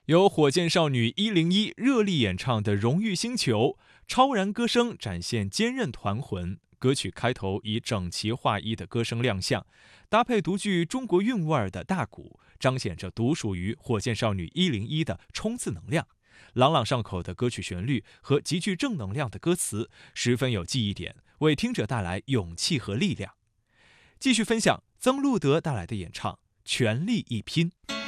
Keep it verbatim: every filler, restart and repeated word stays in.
由火箭少女一零一热力演唱的《荣誉星球》，超然歌声展现坚韧团魂。歌曲开头以整齐划一的歌声亮相，搭配独具中国韵味儿的大鼓，彰显着独属于火箭少女一零一的冲刺能量。朗朗上口的歌曲旋律和极具正能量的歌词，十分有记忆点，为听者带来勇气和力量。继续分享曾路德带来的演唱《全力一拼》。